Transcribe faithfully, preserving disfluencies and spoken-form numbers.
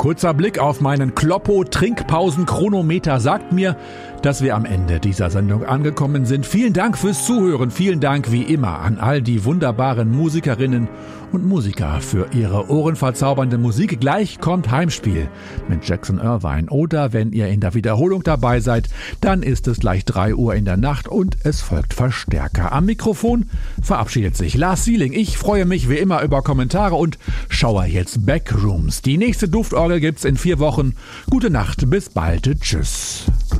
Kurzer Blick auf meinen Kloppo-Trinkpausen-Chronometer sagt mir, dass wir am Ende dieser Sendung angekommen sind. Vielen Dank fürs Zuhören. Vielen Dank wie immer an all die wunderbaren Musikerinnen und Musiker für ihre ohrenverzaubernde Musik. Gleich kommt Heimspiel mit Jackson Irvine. Oder wenn ihr in der Wiederholung dabei seid, dann ist es gleich drei Uhr in der Nacht und es folgt Verstärker. Am Mikrofon verabschiedet sich Lars Sieling. Ich freue mich wie immer über Kommentare und schaue jetzt Backrooms. Die nächste Duftorgel gibt's in vier Wochen. Gute Nacht, bis bald. Tschüss.